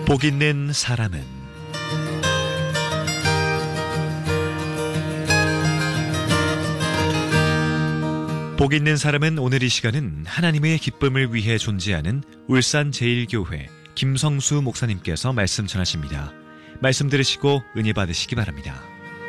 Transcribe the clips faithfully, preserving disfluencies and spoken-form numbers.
복 있는 사람은 복 있는 사람은 오늘 이 시간은 하나님의 기쁨을 위해 존재하는 울산제일교회 김성수 목사님께서 말씀 전하십니다. 말씀 들으시고 은혜 받으시기 바랍니다.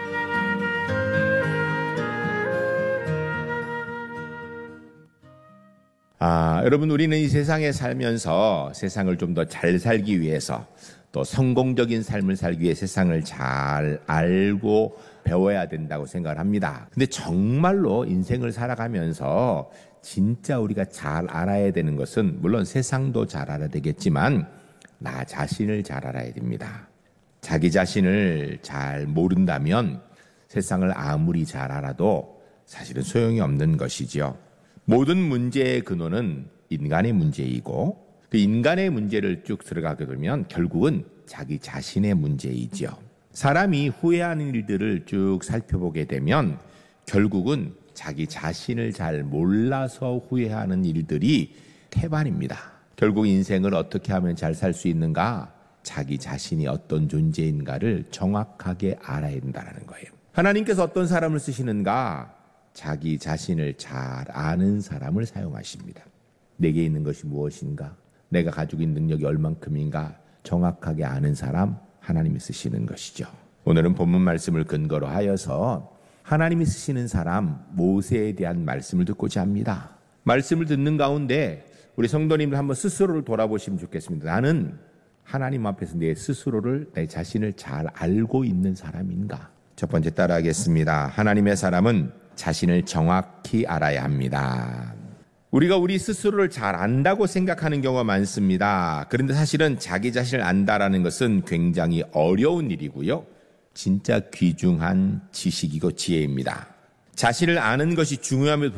아, 여러분, 우리는 이 세상에 살면서 세상을 좀 더 잘 살기 위해서 또 성공적인 삶을 살기 위해 세상을 잘 알고 배워야 된다고 생각을 합니다. 근데 정말로 인생을 살아가면서 진짜 우리가 잘 알아야 되는 것은 물론 세상도 잘 알아야 되겠지만 나 자신을 잘 알아야 됩니다. 자기 자신을 잘 모른다면 세상을 아무리 잘 알아도 사실은 소용이 없는 것이죠. 모든 문제의 근원은 인간의 문제이고 그 인간의 문제를 쭉 들어가게 되면 결국은 자기 자신의 문제이죠. 사람이 후회하는 일들을 쭉 살펴보게 되면 결국은 자기 자신을 잘 몰라서 후회하는 일들이 태반입니다. 결국 인생을 어떻게 하면 잘 살 수 있는가? 자기 자신이 어떤 존재인가를 정확하게 알아야 된다는 거예요. 하나님께서 어떤 사람을 쓰시는가? 자기 자신을 잘 아는 사람을 사용하십니다. 내게 있는 것이 무엇인가? 내가 가지고 있는 능력이 얼만큼인가? 정확하게 아는 사람, 하나님이 쓰시는 것이죠. 오늘은 본문 말씀을 근거로 하여서 하나님이 쓰시는 사람 모세에 대한 말씀을 듣고자 합니다. 말씀을 듣는 가운데 우리 성도님들 한번 스스로를 돌아보시면 좋겠습니다. 나는 하나님 앞에서 내 스스로를, 내 자신을 잘 알고 있는 사람인가? 첫 번째 따라하겠습니다. 하나님의 사람은 자신을 정확히 알아야 합니다. 우리가 우리 스스로를 잘 안다고 생각하는 경우가 많습니다. 그런데 사실은 자기 자신을 안다라는 것은 굉장히 어려운 일이고요. 진짜 귀중한 지식이고 지혜입니다. 자신을 아는 것이 중요함에도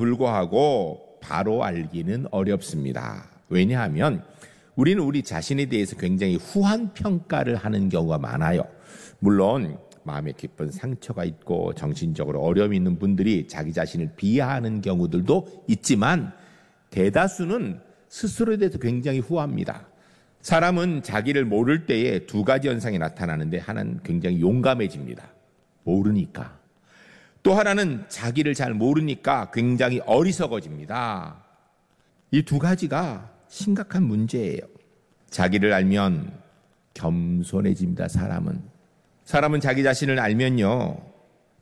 불구하고 바로 알기는 어렵습니다. 왜냐하면 우리는 우리 자신에 대해서 굉장히 후한 평가를 하는 경우가 많아요. 물론 마음에 깊은 상처가 있고 정신적으로 어려움이 있는 분들이 자기 자신을 비하하는 경우들도 있지만 대다수는 스스로에 대해서 굉장히 후합니다. 사람은 자기를 모를 때에 두 가지 현상이 나타나는데 하나는 굉장히 용감해집니다. 모르니까. 또 하나는 자기를 잘 모르니까 굉장히 어리석어집니다. 이 두 가지가 심각한 문제예요. 자기를 알면 겸손해집니다. 사람은. 사람은 자기 자신을 알면요,